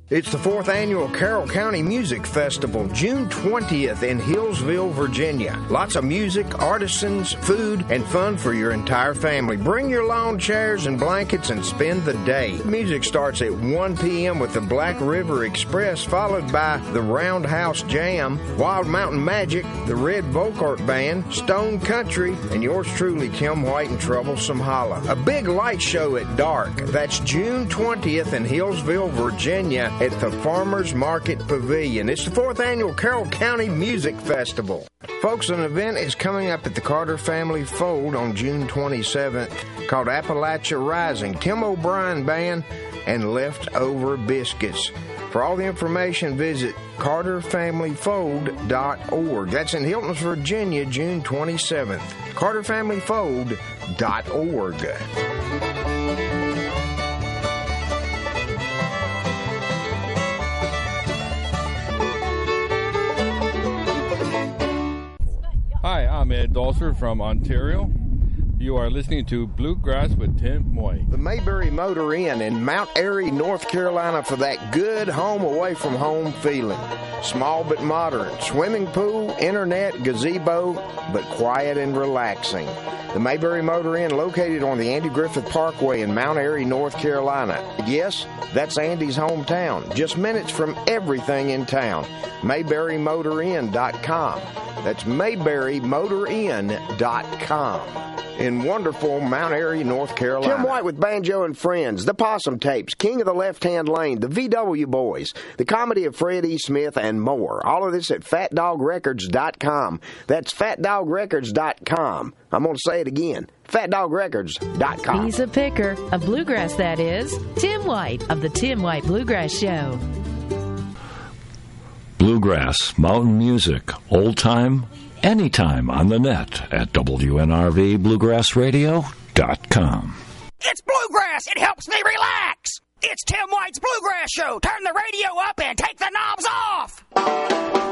It's the 4th annual Carroll County Music Festival, June 20th in Hillsville, Virginia. Lots of music, artisans, food, and fun for your entire family. Bring your lawn chairs and blankets and spend the day. Music starts at 1 p.m. with the Black River Express, followed by the Roundhouse Jam, Wild Mountain Magic, the Red Volkart Band, Stone Country, and yours truly, Tim White and Troublesome Holla. A big light show at dark. That's June 20th in Hillsville, Virginia, at the Farmers Market Pavilion. It's the 4th annual Carroll County Music Festival. Folks, an event is coming up at the Carter Family Fold on June 27th called Appalachia Rising. Tim O'Brien Band and Leftover Biscuits. For all the information, visit carterfamilyfold.org. That's in Hilton, Virginia, June 27th. carterfamilyfold.org. Hi, I'm Ed Dulcer from Ontario. You are listening to Bluegrass with Tim White. The Mayberry Motor Inn in Mount Airy, North Carolina, for that good home away from home feeling. Small but modern. Swimming pool, internet, gazebo, but quiet and relaxing. The Mayberry Motor Inn, located on the Andy Griffith Parkway in Mount Airy, North Carolina. Yes, that's Andy's hometown. Just minutes from everything in town. MayberryMotorInn.com. That's MayberryMotorInn.com. In wonderful Mount Airy, North Carolina. Tim White with Banjo and Friends, The Possum Tapes, King of the Left-Hand Lane, The VW Boys, The Comedy of Fred E. Smith, and more. All of this at FatDogRecords.com. That's FatDogRecords.com. I'm going to say it again. FatDogRecords.com. He's a picker of bluegrass, that is. Tim White of The Tim White Bluegrass Show. Bluegrass, mountain music, old time, anytime on the net at WNRVBluegrassRadio.com. It's bluegrass. It helps me relax. It's Tim White's Bluegrass Show. Turn the radio up and take the knobs off.